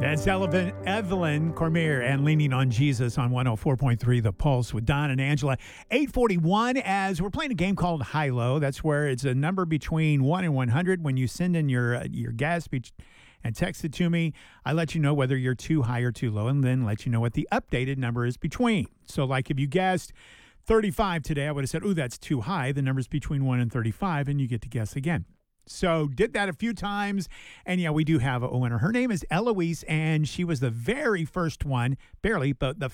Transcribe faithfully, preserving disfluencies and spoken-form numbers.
That's Evelyn, Evelyn Cormier and Leaning on Jesus on one oh four point three The Pulse with Don and Angela. eight forty-one as we're playing a game called High-Low. That's where it's a number between one and one hundred. When you send in your uh, your gas speech and text it to me, I let you know whether you're too high or too low and then let you know what the updated number is between. So like if you guessed thirty-five today, I would have said, ooh, that's too high. The number's between one and thirty-five, and you get to guess again. So did that a few times, and yeah, we do have a winner. Her name is Eloise, and she was the very first one, barely, but the